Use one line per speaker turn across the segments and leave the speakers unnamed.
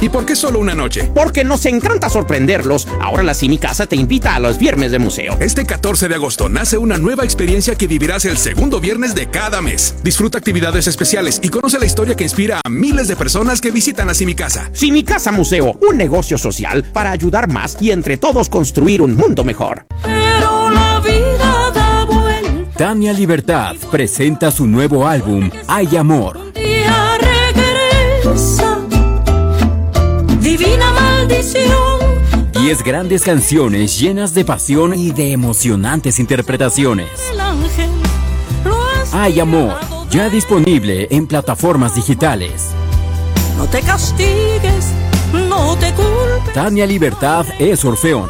¿Y por qué solo una noche?
Porque nos encanta sorprenderlos. Ahora la Simi Casa te invita a los viernes de museo.
Este 14 de agosto nace una nueva experiencia que vivirás el segundo viernes de cada mes. Disfruta actividades especiales y conoce la historia que inspira a miles de personas que visitan a Simi Casa.
Simi Casa Museo, un negocio social para ayudar más y entre todos construir un mundo mejor.
Pero la vida da vuelta.
Tania Libertad presenta su nuevo álbum, Hay Amor.
Día regresa, divina maldición.
10 grandes canciones llenas de pasión y de emocionantes interpretaciones.
El ángel lo ha
Hay Amor, ya disponible en plataformas digitales.
No te castigues, no te culpes.
Tania Libertad es Orfeón.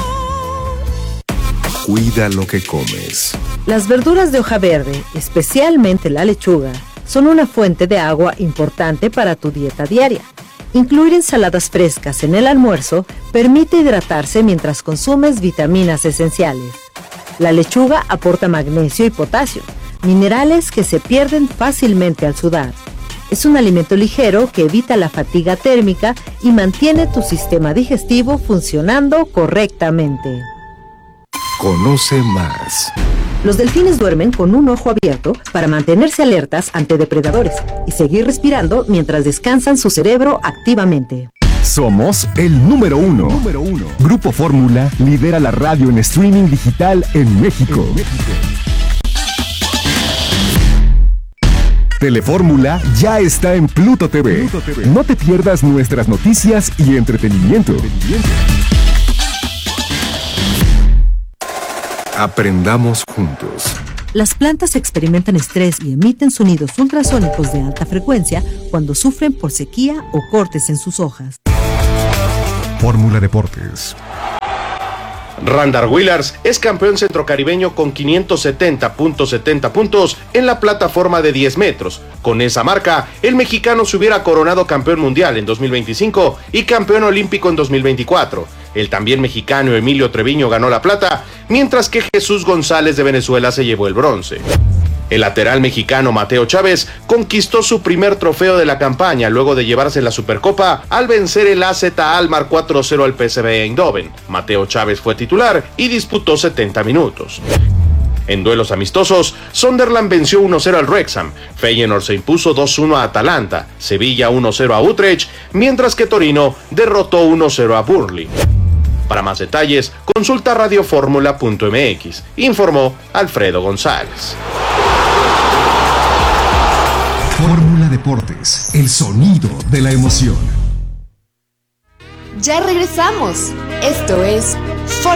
Cuida lo que comes.
Las verduras de hoja verde, especialmente la lechuga, son una fuente de agua importante para tu dieta diaria. Incluir ensaladas frescas en el almuerzo permite hidratarse mientras consumes vitaminas esenciales. La lechuga aporta magnesio y potasio, minerales que se pierden fácilmente al sudar. Es un alimento ligero que evita la fatiga térmica y mantiene tu sistema digestivo funcionando correctamente.
Conoce más.
Los delfines duermen con un ojo abierto para mantenerse alertas ante depredadores y seguir respirando mientras descansan su cerebro activamente.
Somos el número uno. Grupo Fórmula lidera la radio en streaming digital en México. Telefórmula ya está en Pluto TV. No te pierdas nuestras noticias y entretenimiento.
Aprendamos juntos.
Las plantas experimentan estrés y emiten sonidos ultrasónicos de alta frecuencia cuando sufren por sequía o cortes en sus hojas.
Fórmula Deportes.
Randall Willars es campeón centrocaribeño con 570.70 puntos en la plataforma de 10 metros. Con esa marca, el mexicano se hubiera coronado campeón mundial en 2025 y campeón olímpico en 2024. El también mexicano Emilio Treviño ganó la plata, mientras que Jesús González de Venezuela se llevó el bronce. El lateral mexicano Mateo Chávez conquistó su primer trofeo de la campaña luego de llevarse la Supercopa al vencer el AZ Alkmaar 4-0 al PSV Eindhoven. Mateo Chávez fue titular y disputó 70 minutos. En duelos amistosos, Sunderland venció 1-0 al Wrexham, Feyenoord se impuso 2-1 a Atalanta, Sevilla 1-0 a Utrecht, mientras que Torino derrotó 1-0 a Burnley. Para más detalles, consulta radioformula.mx, informó Alfredo González.
Fórmula Deportes, el sonido de la emoción.
Ya regresamos. Esto es